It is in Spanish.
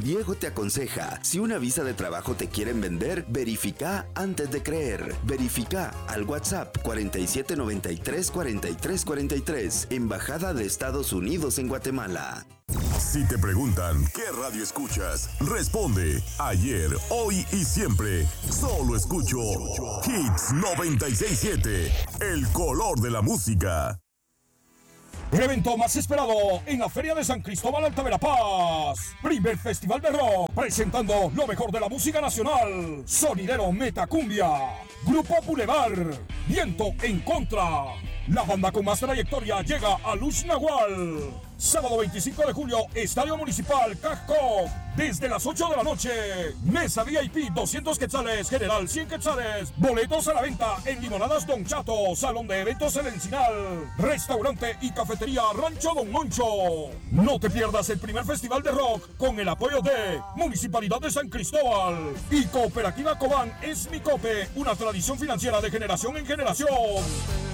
Diego te aconseja, si una visa de trabajo te quieren vender, verifica antes de creer. Verifica al WhatsApp 4793-4343, Embajada de Estados Unidos en Guatemala. Si te preguntan qué radio escuchas, responde ayer, hoy y siempre. Solo escucho Hits 96.7, el color de la música. El evento más esperado en la Feria de San Cristóbal Alta Verapaz. Primer Festival de Rock, presentando lo mejor de la música nacional. Sonidero Metacumbia. Grupo Boulevard. Viento en contra. La banda con más trayectoria llega a Luz Nahual. Sábado 25 de julio, Estadio Municipal Cajco. Desde las 8 de la noche. Mesa VIP 200 quetzales, general 100 quetzales. Boletos a la venta en Limonadas Don Chato, Salón de Eventos El Encinal, Restaurante y Cafetería Rancho Don Moncho. No te pierdas el primer festival de rock con el apoyo de Municipalidad de San Cristóbal y Cooperativa Cobán es mi Cope, una tradición financiera de generación en generación.